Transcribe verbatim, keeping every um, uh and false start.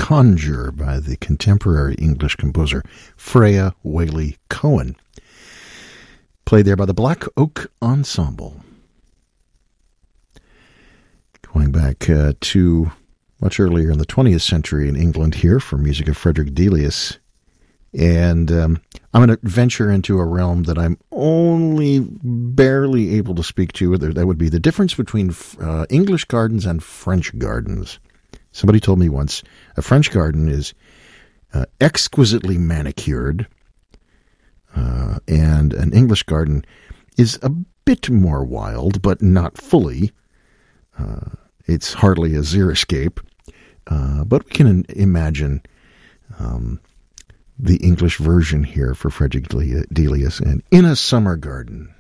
Conjure by the contemporary English composer Freya Whaley Cohen. Played there by the Black Oak Ensemble. Going back uh, to much earlier in the twentieth century in England here for music of Frederick Delius. And um, I'm going to venture into a realm that I'm only barely able to speak to. That would be the difference between uh, English gardens and French gardens. Somebody told me once a French garden is uh, exquisitely manicured, uh, and an English garden is a bit more wild, but not fully. Uh, it's hardly a xeriscape, uh, but we can imagine um, the English version here for Frederick Delius and In a Summer Garden.